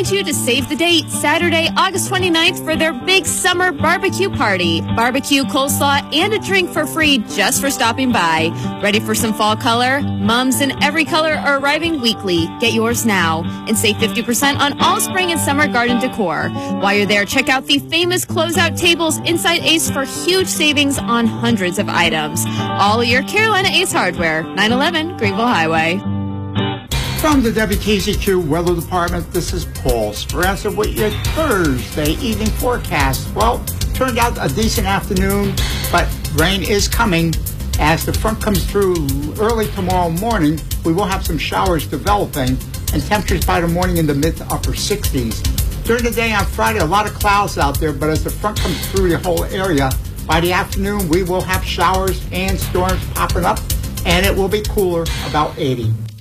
invites you to save the date Saturday, August 29th for their big summer barbecue party. Barbecue, coleslaw, and a drink for free just for stopping by. Ready for some fall color? Mums in every color are arriving weekly. Get yours now and save 50% on all spring and summer garden decor. While you're there, check out the famous closeout tables inside Ace for huge savings on hundreds of items. All your Carolina Ace hardware, 911 Greenville Highway. From the WKZQ Weather Department, this is Paul Speranza with your Thursday evening forecast. Well, turned out a decent afternoon, but rain is coming. As the front comes through early tomorrow morning, we will have some showers developing and temperatures by the morning in the mid to upper 60s. During the day on Friday, a lot of clouds out there, but as the front comes through the whole area, by the afternoon, we will have showers and storms popping up, and it will be cooler, about 80.